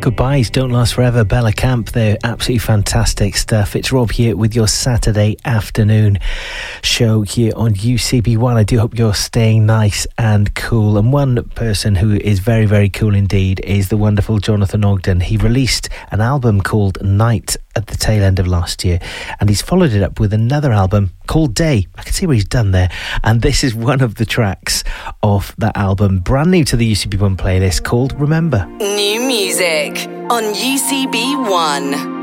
Goodbyes Don't Last Forever, Bella Camp. They're absolutely fantastic stuff. It's Rob here with your Saturday afternoon show here on UCB1. I do hope you're staying nice and cool. And one person who is very, very cool indeed is the wonderful Jonathan Ogden. He released an album called Night at the tail end of last year, and he's followed it up with another album called Day. I can see what he's done there, and this is one of the tracks off that album, brand new to the UCB1 playlist, called Remember. New music on UCB1.